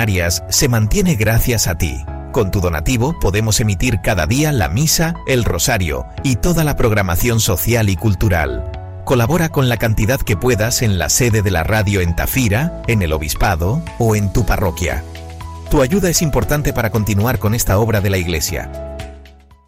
Canarias se mantiene gracias a ti. Con tu donativo podemos emitir cada día la misa, el rosario y toda la programación social y cultural. Colabora con la cantidad que puedas en la sede de la radio en Tafira, en el Obispado o en tu parroquia. Tu ayuda es importante para continuar con esta obra de la Iglesia.